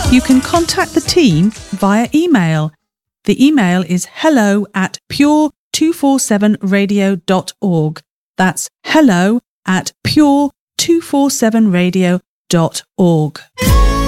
You can contact the team via email. The email is hello@pure247radio.org. That's hello@pure247radio.org.